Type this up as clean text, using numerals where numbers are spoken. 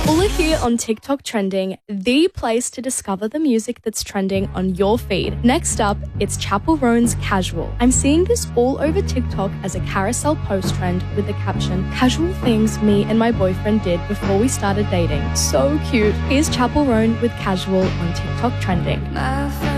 Paula here on TikTok Trending, the place to discover the music that's trending on your feed. Next up, it's Chappell Roan's Casual. I'm seeing this all over TikTok as a carousel post trend with the caption, "Casual things me and my boyfriend did before we started dating." So cute. Here's Chappell Roan with Casual on TikTok Trending. My